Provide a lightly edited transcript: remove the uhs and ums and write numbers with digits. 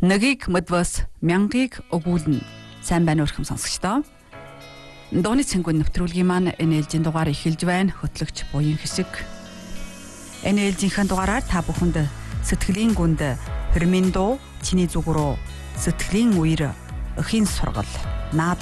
Нэгийг мэдвэс мянгийг өгүүлнэ. Сайн байна уу өрхөм сонсогчдоо. Дууны цэнгүүн нэвтрүүлгийн маань энэ ээлжийн дугаар эхэлж байна. Хөтлөгч буян хэсэг. Энэ ээлжийнхэн дугаараар та бүхэнд сэтгэлийн гүнд Ферминдо чиний зүг рүү сэтгэлийн үер өхийн сургал наад